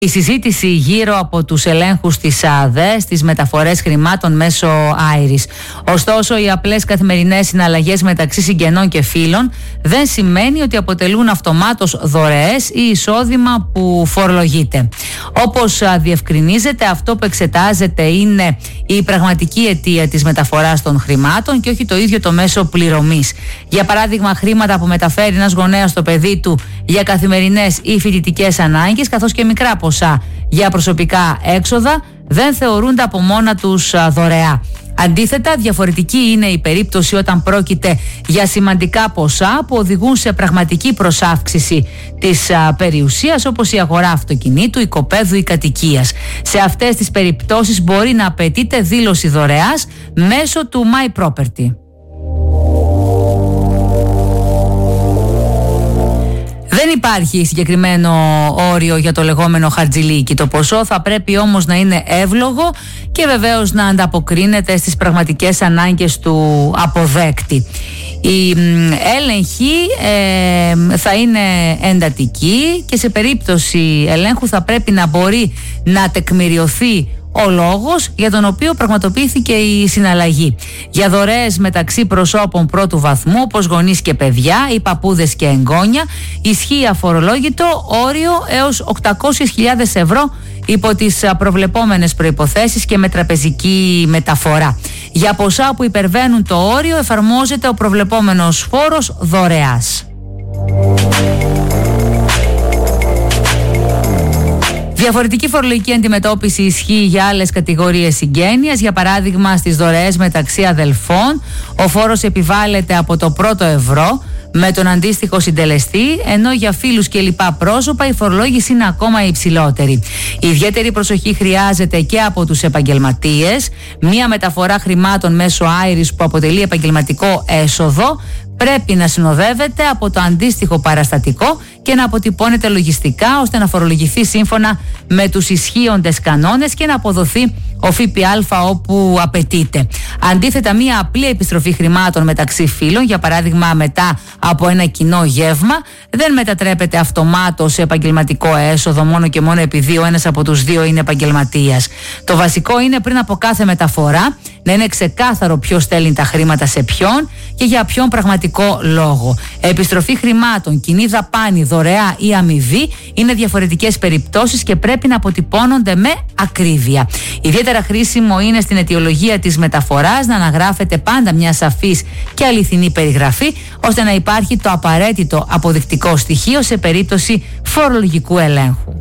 Η συζήτηση γύρω από τους ελέγχους της ΑΔΕ στις μεταφορές χρημάτων μέσω Άιρις. Ωστόσο, οι απλές καθημερινές συναλλαγές μεταξύ συγγενών και φίλων δεν σημαίνει ότι αποτελούν αυτομάτως δωρεές ή εισόδημα που φορολογείται. Όπως διευκρινίζεται, αυτό που εξετάζεται είναι η πραγματική αιτία της μεταφοράς των χρημάτων και όχι το ίδιο το μέσο πληρωμής. Για παράδειγμα, χρήματα που μεταφέρει ένας γονέας στο παιδί του για καθημερινές ή φοιτητικές ανάγκες, καθώς και μικρά ποσά για προσωπικά έξοδα, δεν θεωρούνται από μόνα τους δωρεά. Αντίθετα, διαφορετική είναι η περίπτωση όταν πρόκειται για σημαντικά ποσά που οδηγούν σε πραγματική προσάυξηση της περιουσίας, όπως η αγορά αυτοκινήτου, οικοπαίδου ή κατοικίας. Σε αυτές τις περιπτώσεις μπορεί να απαιτείται δήλωση δωρεάς μέσω του My Property. Δεν υπάρχει συγκεκριμένο όριο για το λεγόμενο χαρτζηλίκι. Το ποσό θα πρέπει όμως να είναι εύλογο και βεβαίως να ανταποκρίνεται στις πραγματικές ανάγκες του αποδέκτη. Η έλεγχη θα είναι εντατική και σε περίπτωση ελέγχου θα πρέπει να μπορεί να τεκμηριωθεί ο λόγος για τον οποίο πραγματοποιήθηκε η συναλλαγή. Για δωρεές μεταξύ προσώπων πρώτου βαθμού, όπως γονείς και παιδιά ή παππούδες και εγγόνια, ισχύει αφορολόγητο όριο έως 800.000 ευρώ υπό τις προβλεπόμενες προϋποθέσεις και με τραπεζική μεταφορά. Για ποσά που υπερβαίνουν το όριο εφαρμόζεται ο προβλεπόμενος φόρος δωρεάς. Διαφορετική φορολογική αντιμετώπιση ισχύει για άλλες κατηγορίες συγγένειας. Για παράδειγμα, στις δωρεές μεταξύ αδελφών, ο φόρος επιβάλλεται από το πρώτο ευρώ με τον αντίστοιχο συντελεστή, ενώ για φίλους και λοιπά πρόσωπα η φορολόγηση είναι ακόμα υψηλότερη. Η ιδιαίτερη προσοχή χρειάζεται και από τους επαγγελματίες. Μία μεταφορά χρημάτων μέσω Άιρις που αποτελεί επαγγελματικό έσοδο πρέπει να συνοδεύεται από το αντίστοιχο παραστατικό και να αποτυπώνεται λογιστικά ώστε να φορολογηθεί σύμφωνα με τους ισχύοντες κανόνες και να αποδοθεί ο ΦΠΑ όπου απαιτείται. Αντίθετα, μία απλή επιστροφή χρημάτων μεταξύ φίλων, για παράδειγμα μετά από ένα κοινό γεύμα, δεν μετατρέπεται αυτομάτως σε επαγγελματικό έσοδο μόνο και μόνο επειδή ο ένας από τους δύο είναι επαγγελματίας. Το βασικό είναι πριν από κάθε μεταφορά να είναι ξεκάθαρο ποιος στέλνει τα χρήματα σε ποιον και για ποιον πραγματικό λόγο. Επιστροφή χρημάτων, κοινή δαπάνη, δωρεά ή αμοιβή είναι διαφορετικές περιπτώσεις και πρέπει να αποτυπώνονται με ακρίβεια. Ιδιαίτερα χρήσιμο είναι στην αιτιολογία της μεταφοράς να αναγράφεται πάντα μια σαφής και αληθινή περιγραφή, ώστε να υπάρχει το απαραίτητο αποδεικτικό στοιχείο σε περίπτωση φορολογικού ελέγχου.